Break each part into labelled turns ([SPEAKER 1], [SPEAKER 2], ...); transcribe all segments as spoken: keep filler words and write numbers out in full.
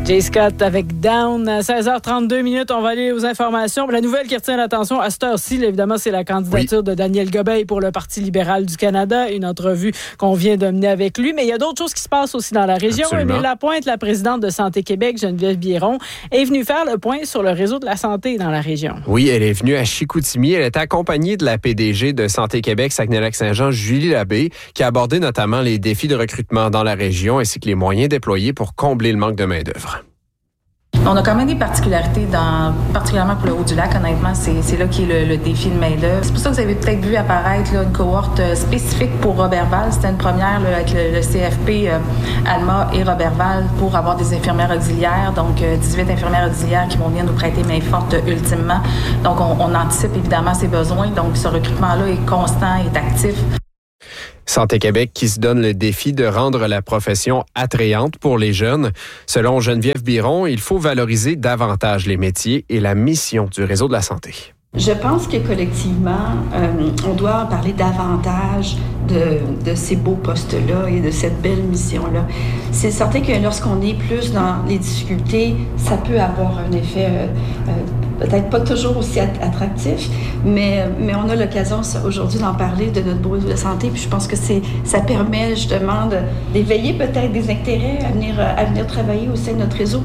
[SPEAKER 1] Jay Scott avec Down. À seize heures trente-deux minutes, on va aller aux informations. La nouvelle qui retient l'attention à cette heure-ci, évidemment, c'est la candidature oui. de Daniel Gobeil pour le Parti libéral du Canada. Une entrevue qu'on vient de mener avec lui. Mais il y a d'autres choses qui se passent aussi dans la région. Émile Lapointe, la présidente de Santé Québec, Geneviève Biéron, est venue faire le point sur le réseau de la santé dans la région.
[SPEAKER 2] Oui, elle est venue à Chicoutimi. Elle est accompagnée de la P D G de Santé Québec, Saguenay-Lac-Saint-Jean, Julie Labbé, qui a abordé notamment les défis de recrutement dans la région ainsi que les moyens déployés pour combler le manque de main-d'œuvre.
[SPEAKER 3] On a quand même des particularités, dans, particulièrement pour le Haut-du-Lac, honnêtement, c'est, c'est là qui est le, le défi de main-d'œuvre. C'est pour ça que vous avez peut-être vu apparaître là, une cohorte spécifique pour Roberval. C'était une première là, avec le, le C F P, euh, Alma et Roberval pour avoir des infirmières auxiliaires, donc euh, dix-huit infirmières auxiliaires qui vont venir nous prêter main forte euh, ultimement. Donc, on, on anticipe évidemment ces besoins. Donc, ce recrutement-là est constant, est actif.
[SPEAKER 2] Santé Québec qui se donne le défi de rendre la profession attrayante pour les jeunes. Selon Geneviève Biéron, il faut valoriser davantage les métiers et la mission du réseau de la santé.
[SPEAKER 4] Je pense que collectivement, euh, on doit en parler davantage de, de ces beaux postes-là et de cette belle mission-là. C'est certain que lorsqu'on est plus dans les difficultés, ça peut avoir un effet euh, euh, peut-être pas toujours aussi attractif, mais, mais on a l'occasion aujourd'hui d'en parler de notre beau réseau de santé, puis je pense que c'est, ça permet justement de, d'éveiller peut-être des intérêts à venir, à venir travailler au sein de notre réseau.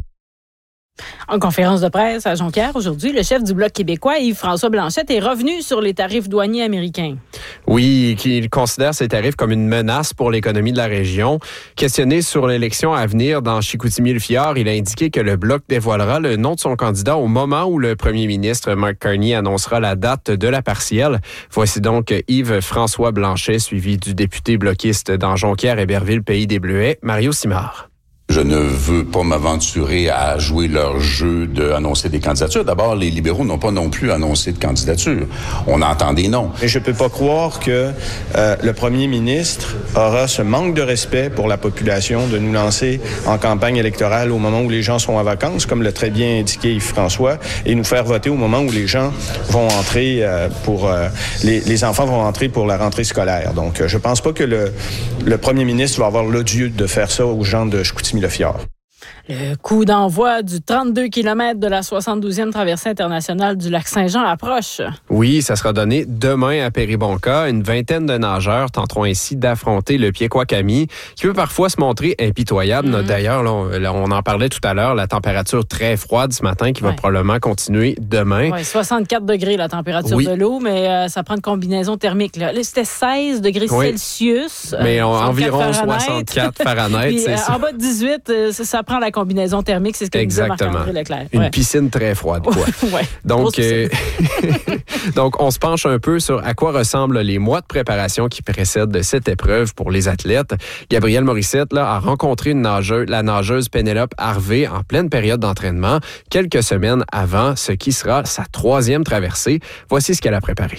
[SPEAKER 1] En conférence de presse à Jonquière aujourd'hui, le chef du Bloc québécois, Yves-François Blanchet, est revenu sur les tarifs douaniers américains.
[SPEAKER 2] Oui, il considère ces tarifs comme une menace pour l'économie de la région. Questionné sur l'élection à venir dans Chicoutimi-le-Fjord, il a indiqué que le Bloc dévoilera le nom de son candidat au moment où le premier ministre Mark Carney annoncera la date de la partielle. Voici donc Yves-François Blanchet, suivi du député bloquiste dans Jonquière-Héberville, Pays des Bleuets, Mario Simard.
[SPEAKER 5] Je ne veux pas m'aventurer à jouer leur jeu d'annoncer des candidatures. D'abord, les libéraux n'ont pas non plus annoncé de candidature. On entend des noms.
[SPEAKER 6] Et je peux pas croire que euh, le premier ministre aura ce manque de respect pour la population de nous lancer en campagne électorale au moment où les gens sont en vacances, comme l'a très bien indiqué Yves-François, et nous faire voter au moment où les gens vont entrer euh, pour... Euh, les, les enfants vont entrer pour la rentrée scolaire. Donc, euh, je pense pas que le, le premier ministre va avoir l'odieux de faire ça aux gens de Chicoutimi. Le Fjord.
[SPEAKER 1] Le coup d'envoi du trente-deux kilomètres de la soixante-douzième traversée internationale du lac Saint-Jean approche.
[SPEAKER 2] Oui, ça sera donné demain à Péribonka. Une vingtaine de nageurs tenteront ainsi d'affronter le Piekouakami, qui peut parfois se montrer impitoyable. Mm-hmm. D'ailleurs, là, on, là, on en parlait tout à l'heure, la température très froide ce matin qui va ouais. probablement continuer demain.
[SPEAKER 1] Oui, soixante-quatre degrés la température oui. de l'eau, mais euh, ça prend une combinaison thermique. Là, là c'était seize degrés oui. Celsius.
[SPEAKER 2] Mais on, environ
[SPEAKER 1] Fahrenheit.
[SPEAKER 2] soixante-quatre Fahrenheit.
[SPEAKER 1] Puis,
[SPEAKER 2] c'est
[SPEAKER 1] euh,
[SPEAKER 2] ça.
[SPEAKER 1] En bas de dix-huit, euh, ça prend la combinaison thermique, c'est ce que disait Marc-André Leclerc.
[SPEAKER 2] Une
[SPEAKER 1] ouais.
[SPEAKER 2] piscine très froide, quoi.
[SPEAKER 1] ouais,
[SPEAKER 2] donc, euh, donc, on se penche un peu sur à quoi ressemblent les mois de préparation qui précèdent cette épreuve pour les athlètes. Gabrielle Morissette là, a rencontré une nageuse, la nageuse Pénélope Harvey en pleine période d'entraînement, quelques semaines avant ce qui sera sa troisième traversée. Voici ce qu'elle a préparé.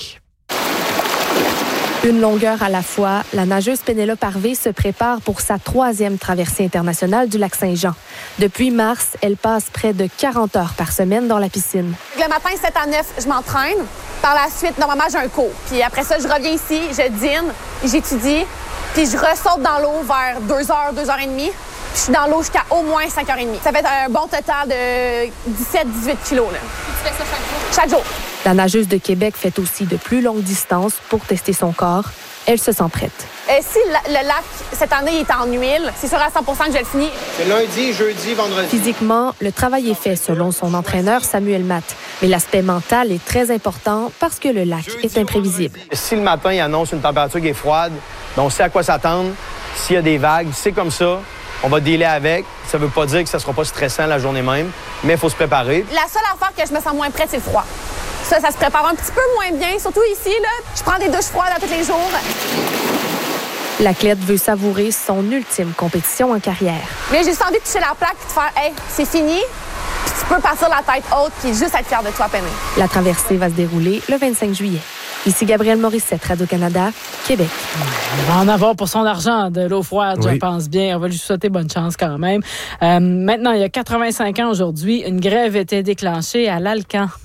[SPEAKER 7] Une longueur à la fois, la nageuse Pénélope Harvey se prépare pour sa troisième traversée internationale du lac Saint-Jean. Depuis mars, elle passe près de quarante heures par semaine dans la piscine.
[SPEAKER 8] Le matin, sept à neuf, je m'entraîne. Par la suite, normalement, j'ai un cours. Puis après ça, je reviens ici, je dîne, j'étudie, puis je ressaute dans l'eau vers deux heures, deux heures trente. Puis je suis dans l'eau jusqu'à au moins cinq heures trente. Ça fait un bon total de dix-sept à dix-huit kilos. Là. Tu fais ça chaque jour? Chaque jour.
[SPEAKER 7] La nageuse de Québec fait aussi de plus longues distances pour tester son corps. Elle se sent prête.
[SPEAKER 8] Euh, si le, le lac, cette année, est en huile, c'est sûr à cent pour cent que je le finis.
[SPEAKER 9] C'est lundi, jeudi, vendredi.
[SPEAKER 7] Physiquement, le travail est fait selon son entraîneur Samuel Matt. Mais l'aspect mental est très important parce que le lac jeudi, est imprévisible.
[SPEAKER 9] Si le matin, il annonce une température qui est froide, on sait à quoi s'attendre. S'il y a des vagues, c'est comme ça. On va dealer avec. Ça ne veut pas dire que ça ne sera pas stressant la journée même, mais il faut se préparer.
[SPEAKER 8] La seule affaire que je me sens moins prête, c'est le froid. Ça, ça se prépare un petit peu moins bien, surtout ici, là. Je prends des douches froides à tous les jours.
[SPEAKER 7] L'athlète veut savourer son ultime compétition en carrière.
[SPEAKER 8] Mais j'ai juste envie de toucher la plaque et de faire « Hey, c'est fini ». Puis tu peux partir la tête haute puis juste être fier de toi, Penny.
[SPEAKER 7] La traversée va se dérouler le vingt-cinq juillet. Ici Gabrielle Morissette, Radio-Canada, Québec.
[SPEAKER 1] On va en avoir pour son argent de l'eau froide, oui. Je pense bien. On va lui souhaiter bonne chance quand même. Euh, maintenant, il y a quatre-vingt-cinq ans aujourd'hui, une grève était déclenchée à l'Alcan.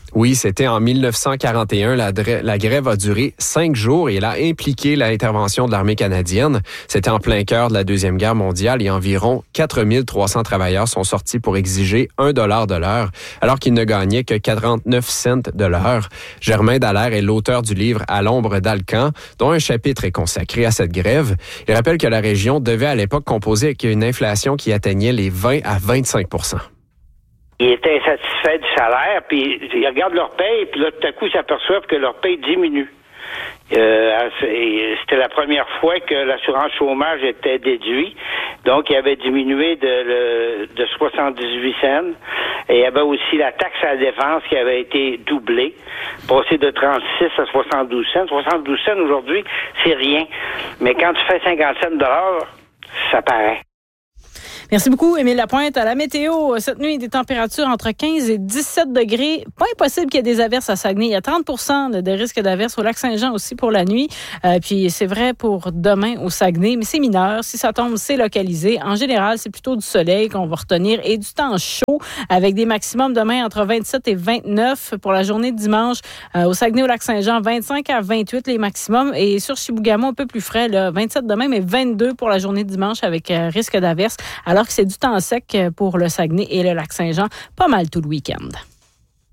[SPEAKER 2] Oui, c'était en dix-neuf cent quarante et un. La, la grève a duré cinq jours et elle a impliqué l'intervention de l'armée canadienne. C'était en plein cœur de la Deuxième Guerre mondiale et environ quatre mille trois cents travailleurs sont sortis pour exiger un dollar de l'heure, alors qu'ils ne gagnaient que quarante-neuf cents de l'heure. Germain Dallaire est l'auteur du livre « À l'ombre d'Alcan », dont un chapitre est consacré à cette grève. Il rappelle que la région devait à l'époque composer avec une inflation qui atteignait les vingt à vingt-cinq pour cent.
[SPEAKER 10] Ils étaient insatisfaits du salaire, puis ils regardent leur paye, puis là, tout à coup, ils s'aperçoivent que leur paye diminue. Euh, c'était la première fois que l'assurance chômage était déduite, donc il avait diminué de, le, de soixante-dix-huit cents, et il y avait aussi la taxe à la défense qui avait été doublée, passée de trente-six à soixante-douze cents. soixante-douze cents aujourd'hui, c'est rien, mais quand tu fais cinquante cents de l'heure, ça paraît.
[SPEAKER 1] Merci beaucoup, Émile Lapointe. À la météo, cette nuit, des températures entre quinze et dix-sept degrés. Pas impossible qu'il y ait des averses à Saguenay. Il y a trente pour cent de, de risques d'averses au Lac-Saint-Jean aussi pour la nuit. Euh, puis c'est vrai pour demain au Saguenay, mais c'est mineur. Si ça tombe, c'est localisé. En général, c'est plutôt du soleil qu'on va retenir et du temps chaud avec des maximums demain entre vingt-sept et vingt-neuf pour la journée de dimanche. Euh, au Saguenay, au Lac-Saint-Jean, vingt-cinq à vingt-huit les maximums. Et sur Chibougamau, un peu plus frais, là, vingt-sept demain, mais vingt-deux pour la journée de dimanche avec euh, risque d'averses. Alors que c'est du temps sec pour le Saguenay et le Lac-Saint-Jean, pas mal tout le week-end.